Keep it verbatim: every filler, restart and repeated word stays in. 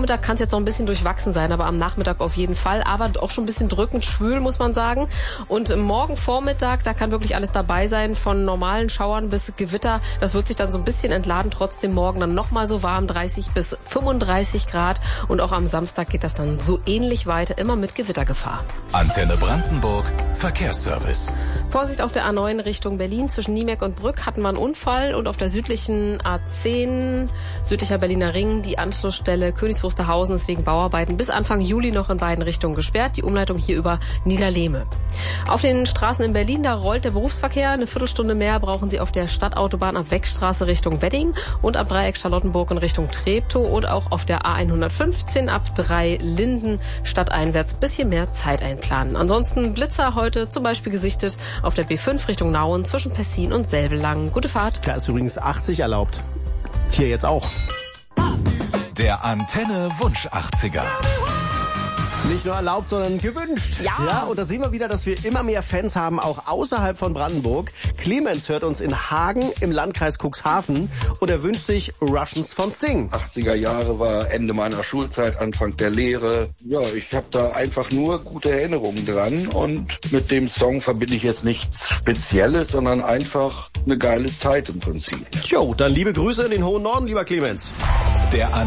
Vormittag kann es jetzt noch ein bisschen durchwachsen sein, aber am Nachmittag auf jeden Fall. Aber auch schon ein bisschen drückend schwül, muss man sagen. Und morgen Vormittag, da kann wirklich alles dabei sein, von normalen Schauern bis Gewitter. Das wird sich dann so ein bisschen entladen. Trotzdem morgen dann nochmal so warm, dreißig bis fünfunddreißig Grad. Und auch am Samstag geht das dann so ähnlich weiter, immer mit Gewittergefahr. Antenne Brandenburg, Verkehrsservice. Vorsicht auf der A neun Richtung Berlin. Zwischen Niemeck und Brück hatten wir einen Unfall. Und auf der südlichen A zehn, südlicher Berliner Ring, die Anschlussstelle Königs Wusterhausen ist wegen Bauarbeiten bis Anfang Juli noch in beiden Richtungen gesperrt. Die Umleitung hier über Niederlehme. Auf den Straßen in Berlin, da rollt der Berufsverkehr. Eine Viertelstunde mehr brauchen Sie auf der Stadtautobahn ab Weckstraße Richtung Wedding und ab Dreieck Charlottenburg in Richtung Treptow und auch auf der A hundertfünfzehn ab drei Linden stadteinwärts bisschen mehr Zeit einplanen. Ansonsten Blitzer heute zum Beispiel gesichtet auf der B fünf Richtung Nauen zwischen Pessin und Säbelang. Gute Fahrt. Da ist übrigens achtzig erlaubt. Hier jetzt auch. Der Antenne Wunsch achtziger. Nicht nur erlaubt, sondern gewünscht. Ja. ja. Und da sehen wir wieder, dass wir immer mehr Fans haben, auch außerhalb von Brandenburg. Clemens hört uns in Hagen im Landkreis Cuxhaven und er wünscht sich Russians von Sting. achtziger Jahre war Ende meiner Schulzeit, Anfang der Lehre. Ja, ich habe da einfach nur gute Erinnerungen dran und mit dem Song verbinde ich jetzt nichts Spezielles, sondern einfach eine geile Zeit im Prinzip. Tjo, dann liebe Grüße in den hohen Norden, lieber Clemens. Der